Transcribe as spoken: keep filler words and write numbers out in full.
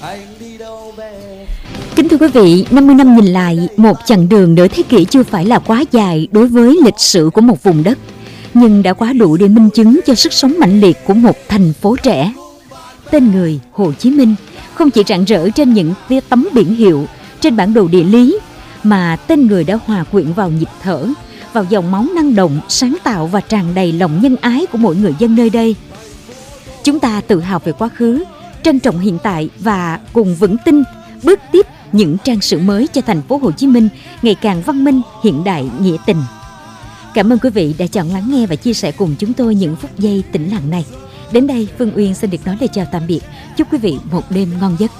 Kính thưa quý vị, năm mươi năm nhìn lại, một chặng đường nửa thế kỷ chưa phải là quá dài đối với lịch sử của một vùng đất, nhưng đã quá đủ để minh chứng cho sức sống mãnh liệt của một thành phố trẻ. Tên người Hồ Chí Minh không chỉ rạng rỡ trên những tấm biển hiệu, trên bản đồ địa lý, mà tên người đã hòa quyện vào nhịp thở, vào dòng máu năng động, sáng tạo và tràn đầy lòng nhân ái của mỗi người dân nơi đây. Chúng ta tự hào về quá khứ, trân trọng hiện tại và cùng vững tin bước tiếp những trang sử mới cho thành phố Hồ Chí Minh ngày càng văn minh, hiện đại, nghĩa tình. Cảm ơn quý vị đã chọn lắng nghe và chia sẻ cùng chúng tôi những phút giây tĩnh lặng này. Đến đây, Phương Uyên xin được nói lời chào tạm biệt. Chúc quý vị một đêm ngon giấc.